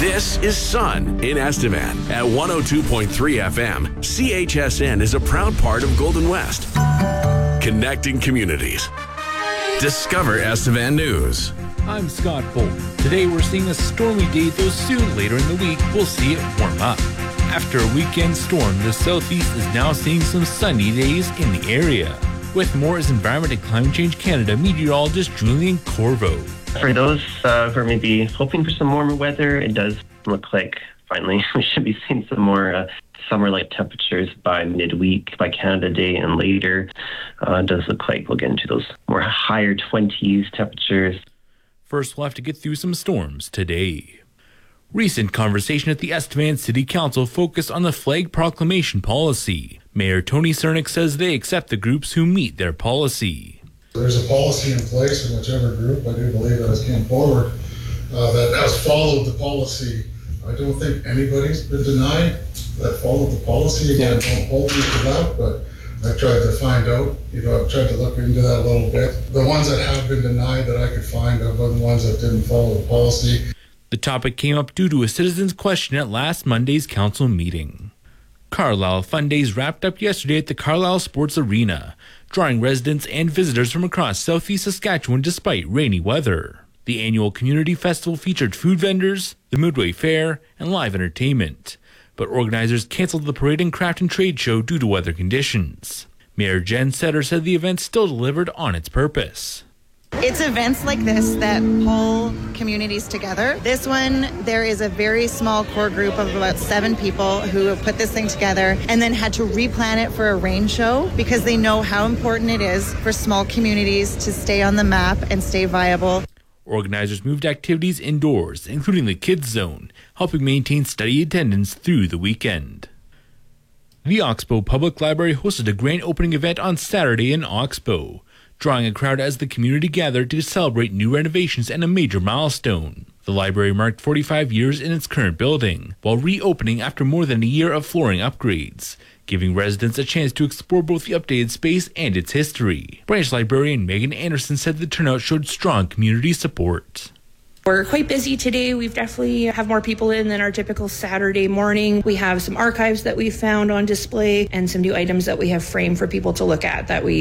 This is Sun in Estevan at 102.3 FM. CHSN is a proud part of Golden West. Connecting communities. Discover Estevan News. I'm Scott Bolt. Today we're seeing a stormy day, though soon later in the week we'll see it warm up. After a weekend storm, the southeast is now seeing some sunny days in the area. With more is Environment and Climate Change Canada meteorologist Julian Corvo. For those who are maybe hoping for some warmer weather, it does look like finally we should be seeing some more summer-like temperatures by midweek, by Canada Day and later. It does look like we'll get into those more higher 20s temperatures. First, we'll have to get through some storms today. Recent conversation at the Estevan City Council focused on the flag proclamation policy. Mayor Tony Cernick says they accept the groups who meet their policy. There's a policy in place in whichever group, I do believe that has came forward, that has followed the policy. I don't think anybody's been denied that followed the policy. Again, don't hold me to that, but I tried to find out, I've tried to look into that a little bit. The ones that have been denied that I could find have been the ones that didn't follow the policy. The topic came up due to a citizen's question at last Monday's council meeting. Carlisle Fun Days wrapped up yesterday at the Carlisle Sports Arena, drawing residents and visitors from across southeast Saskatchewan despite rainy weather. The annual community festival featured food vendors, the Midway Fair, and live entertainment. But organizers canceled the parade and craft and trade show due to weather conditions. Mayor Jen Setter said the event still delivered on its purpose. It's events like this that pull communities together. This one, there is a very small core group of about 7 people who have put this thing together and then had to replan it for a rain show because they know how important it is for small communities to stay on the map and stay viable. Organizers moved activities indoors, including the Kids Zone, helping maintain steady attendance through the weekend. The Oxbow Public Library hosted a grand opening event on Saturday in Oxbow, drawing a crowd as the community gathered to celebrate new renovations and a major milestone. The library marked 45 years in its current building, while reopening after more than a year of flooring upgrades, giving residents a chance to explore both the updated space and its history. Branch librarian Megan Anderson said the turnout showed strong community support. We're quite busy today. We've definitely have more people in than our typical Saturday morning. We have some archives that we found on display and some new items that we have framed for people to look at that we